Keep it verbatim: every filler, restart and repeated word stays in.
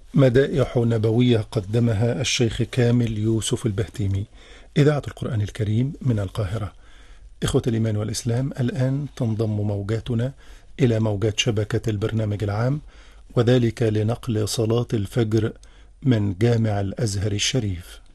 مدائح نبوية قدمها الشيخ كامل يوسف البهتيمي، إذاعة القرآن الكريم من القاهرة. إخوة الإيمان والإسلام، الآن تنضم موجاتنا إلى موجات شبكة البرنامج العام، وذلك لنقل صلاة الفجر من جامع الأزهر الشريف.